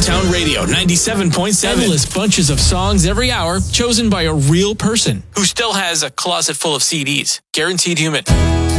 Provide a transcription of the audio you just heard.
Downtown Radio 97.7. Endless bunches of songs every hour chosen by a real person who still has a closet full of CDs. Guaranteed Human.